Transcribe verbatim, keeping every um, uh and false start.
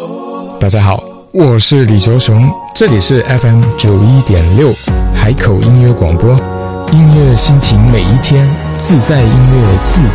大家好，我是李卓雄，这里是 F M 九一点六海口音乐广播，音乐心情每一天，自在音乐自